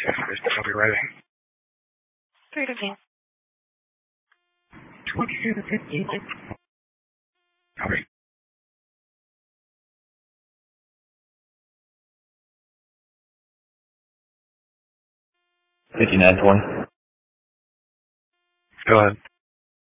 I'll be ready. 3:15. 27:50. Copy. 59:20. Go ahead.